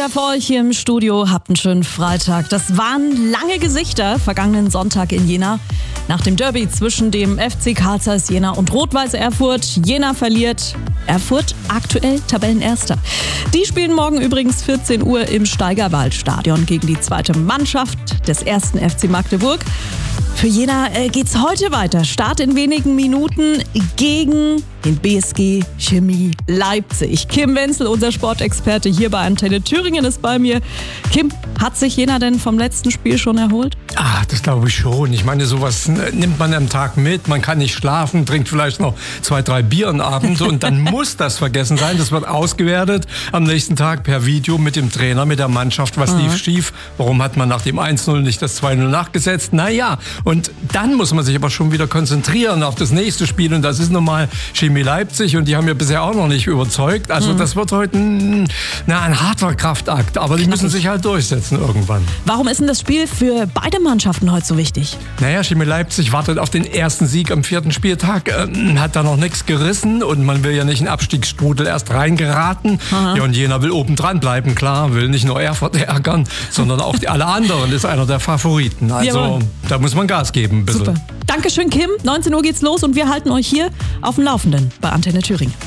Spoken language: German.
wieder für euch hier im Studio. Habt einen schönen Freitag. Das waren lange Gesichter vergangenen Sonntag in Jena. Nach dem Derby zwischen dem FC Carl Zeiss Jena und Rot-Weiß Erfurt. Jena verliert. Erfurt aktuell Tabellenerster. Die spielen morgen übrigens 14 Uhr im Steigerwaldstadion gegen die zweite Mannschaft des ersten FC Magdeburg. Für Jena geht's heute weiter. Start in wenigen Minuten gegen den BSG Chemie Leipzig. Kim Wenzel, unser Sportexperte hier bei Antenne Thüringen, ist bei mir. Kim, hat sich Jena denn vom letzten Spiel schon erholt? Das glaube ich schon. Ich meine, sowas nimmt man am Tag mit. Man kann nicht schlafen, trinkt vielleicht noch 2, 3 Bier am Abend und dann muss das vergessen sein. Das wird ausgewertet am nächsten Tag per Video mit dem Trainer, mit der Mannschaft. Was lief schief? Warum hat man nach dem 1-0 nicht das 2-0 nachgesetzt? Naja, und dann muss man sich aber schon wieder konzentrieren auf das nächste Spiel. Und das ist nun mal Chemie Leipzig und die haben ja bisher auch noch nicht überzeugt. Also das wird heute ein harter Kraftakt. Aber die müssen sich halt durchsetzen irgendwann. Warum ist denn das Spiel für beide Mannschaften heute so wichtig? Naja, Chemie Leipzig wartet auf den ersten Sieg am 4. Spieltag. Hat da noch nichts gerissen und man will ja nicht in Abstiegsstrudel erst reingeraten. Ja, und Jena will oben dran bleiben, klar. Will nicht nur Erfurt ärgern, sondern auch alle anderen. Ist einer der Favoriten. Also da muss man Gas geben ein bisschen. Super. Dankeschön, Kim. 19 Uhr geht's los und wir halten euch hier auf dem Laufenden bei Antenne Thüringen.